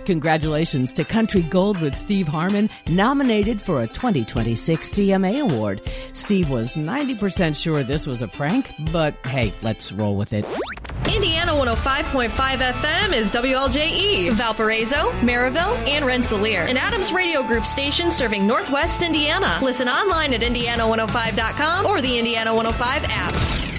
Congratulations to Country Gold with Steve Harmon, nominated for a 2026 CMA Award. Steve was 90% sure this was a prank, but hey, let's roll with it. Indiana 105.5 FM is WLJE, Valparaiso, Maryville, and Rensselaer. An Adams Radio Group station serving Northwest Indiana. Listen online at Indiana105.com or the Indiana 105 app.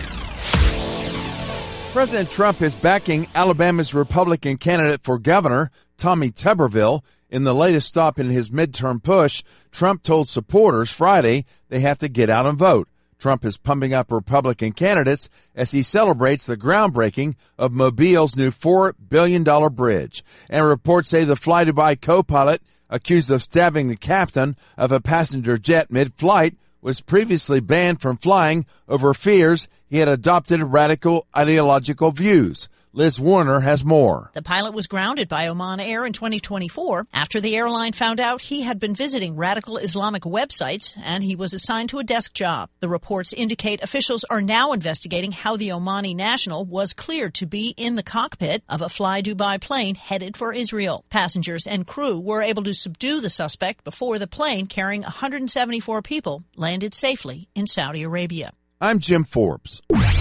President Trump is backing Alabama's Republican candidate for governor, Tommy Tuberville. In the latest stop in his midterm push, Trump told supporters Friday they have to get out and vote. Trump is pumping up Republican candidates as he celebrates the groundbreaking of Mobile's new $4 billion bridge. And reports say the fly-Dubai co-pilot accused of stabbing the captain of a passenger jet mid-flight was previously banned from flying over fears he had adopted radical ideological views. Liz Warner has more. The pilot was grounded by Oman Air in 2024 after the airline found out he had been visiting radical Islamic websites, and he was assigned to a desk job. The reports indicate officials are now investigating how the Omani national was cleared to be in the cockpit of a Fly Dubai plane headed for Israel. Passengers and crew were able to subdue the suspect before the plane carrying 174 people landed safely in Saudi Arabia. I'm Jim Forbes.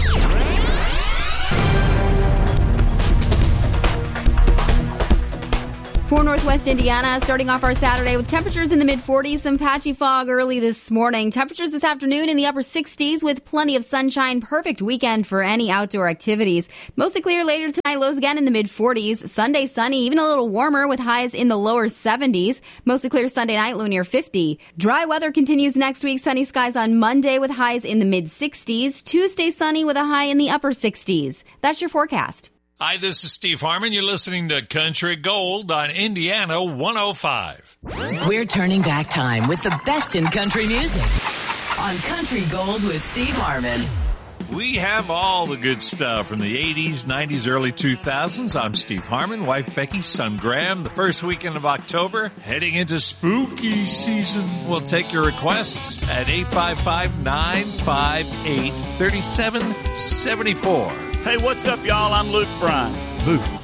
For Northwest Indiana, starting off our Saturday with temperatures in the mid-40s, some patchy fog early this morning. Temperatures this afternoon in the upper 60s with plenty of sunshine. Perfect weekend for any outdoor activities. Mostly clear later tonight, lows again in the mid-40s. Sunday sunny, even a little warmer with highs in the lower 70s. Mostly clear Sunday night, low near 50. Dry weather continues next week. Sunny skies on Monday with highs in the mid-60s. Tuesday sunny with a high in the upper 60s. That's your forecast. Hi, this is Steve Harmon. You're listening to Country Gold on Indiana 105. We're turning back time with the best in country music on Country Gold with Steve Harmon. We have all the good stuff from the 80s, 90s, early 2000s. I'm Steve Harmon, wife Becky, son Graham. The first weekend of October, heading into spooky season. We'll take your requests at 855-958-3774. Hey, what's up, y'all? I'm Luke Bryan. Luke